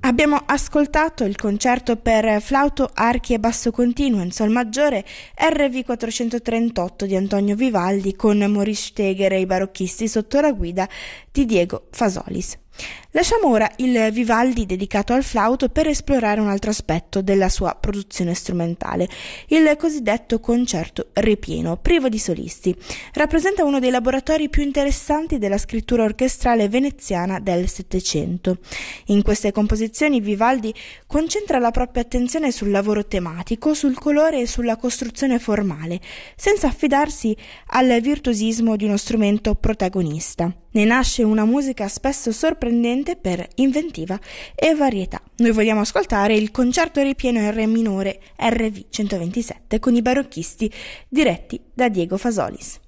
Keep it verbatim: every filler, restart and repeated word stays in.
Abbiamo ascoltato il concerto per flauto, archi e basso continuo in sol maggiore R V quattrocentotrentotto di Antonio Vivaldi con Maurice Steger e i barocchisti sotto la guida di Diego Fasolis. Lasciamo ora il Vivaldi dedicato al flauto per esplorare un altro aspetto della sua produzione strumentale, il cosiddetto concerto ripieno, privo di solisti. Rappresenta uno dei laboratori più interessanti della scrittura orchestrale veneziana del Settecento. In queste composizioni Vivaldi concentra la propria attenzione sul lavoro tematico, sul colore e sulla costruzione formale, senza affidarsi al virtuosismo di uno strumento protagonista. Ne nasce una musica spesso sorprendente per inventiva e varietà. Noi vogliamo ascoltare il concerto ripieno in re minore R V centoventisette con i barocchisti diretti da Diego Fasolis.